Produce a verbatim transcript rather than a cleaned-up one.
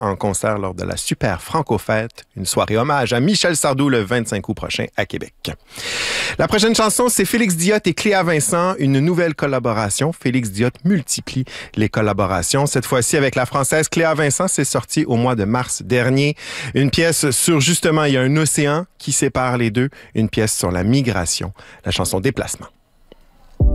en concert lors de la Super Franco-Fête, une soirée hommage à Michel Sardou le vingt-cinq août prochain à Québec. La prochaine chanson, c'est Félix Diot et Cléa Vincent, une nouvelle collaboration. Félix Diot multiplie les collaborations. Cette fois-ci avec la Française Cléa Vincent, c'est sorti au mois de mars dernier. Une pièce sur, justement, il y a un océan qui sépare les deux. Une pièce sur la migration. La chanson Déplacement.